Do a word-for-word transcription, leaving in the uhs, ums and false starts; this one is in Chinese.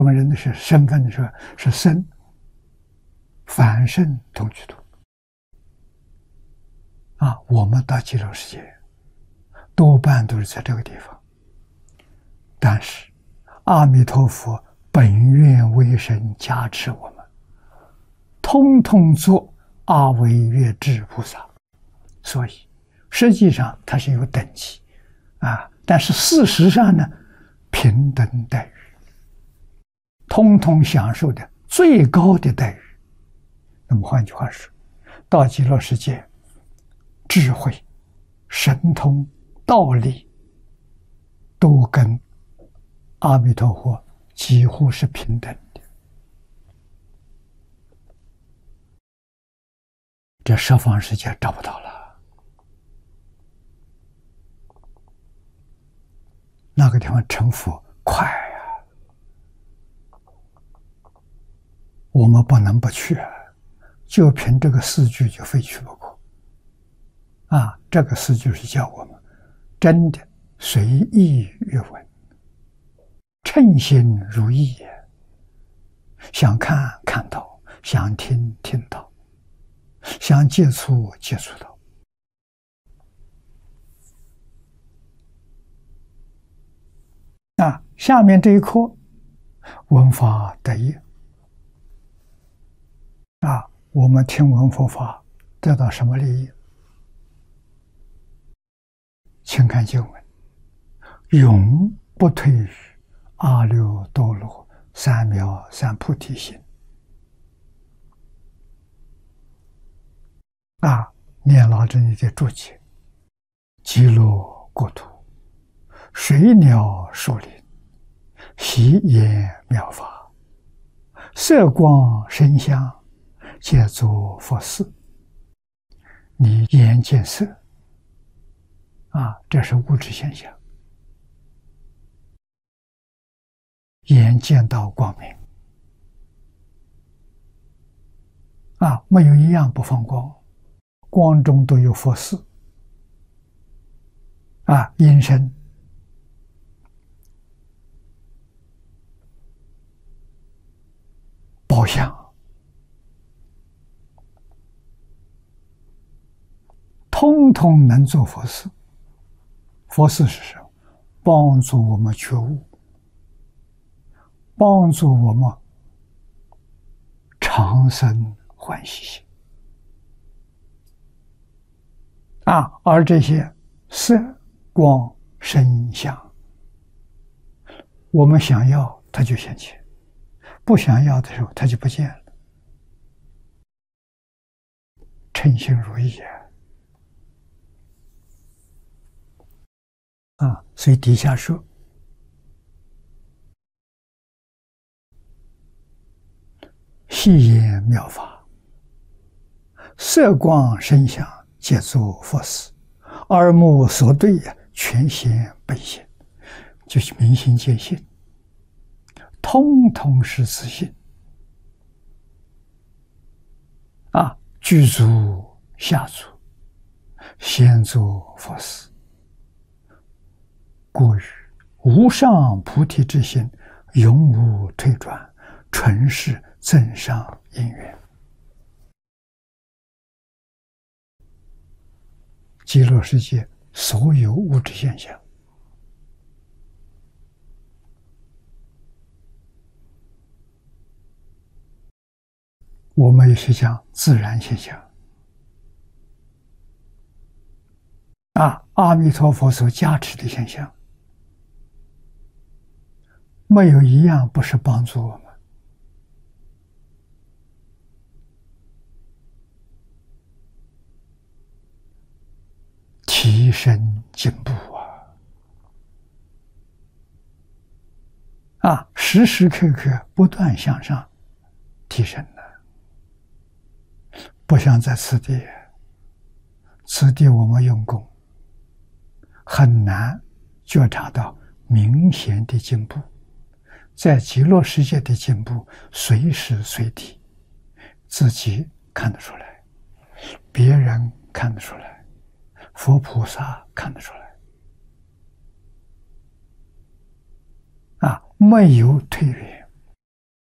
我们人的是身份是是生，凡圣同居土啊，我们到极乐世界多半都是在这个地方，但是阿弥陀佛本愿威神加持我们，通通做阿惟越致菩萨，所以实际上它是有等级啊，但是事实上呢，平等待遇，通通享受的最高的待遇。那么换句话说，到极乐世界，智慧、神通、道力都跟阿弥陀佛几乎是平等的。这十方世界找不到了，那个地方成佛快呀，我们不能不去啊，就凭这个四句就非去不可啊！这个四句是叫我们真的随意阅闻，称心如意也，想看看到，想听听到，想接触接触到。啊，下面这一课闻法得益啊，我们听闻佛法得到什么利益？请看经文：永不退于阿耨多罗三藐三菩提心。啊，念老这里的注解：极乐国土，水鸟树林，习言妙法，色光声香，皆作佛事。你眼见色啊，这是物质现象，眼见到光明啊，没有一样不放光，光中都有佛事啊，音声、宝相，通通能做佛事。佛事是什么？帮助我们觉悟，帮助我们长生欢喜心啊！而这些色、光、声、香，我们想要它就现前，不想要的时候它就不见了。称心如意啊！啊，所以底下说，细言妙法，色光声香，皆作佛事，耳目所对呀，全显本性，就是明心见性，通通是自性啊！具足下足，先作佛事。故于无上菩提之心，永无退转，纯是增上因缘。极乐世界所有物质现象，我们也是讲自然现象啊，阿弥陀佛所加持的现象，没有一样不是帮助我们提升进步啊！啊，时时刻刻不断向上提升的，不像在此地，此地我们用功很难觉察到明显的进步。在极乐世界的进步，随时随地自己看得出来，别人看得出来，佛菩萨看得出来啊，没有退远。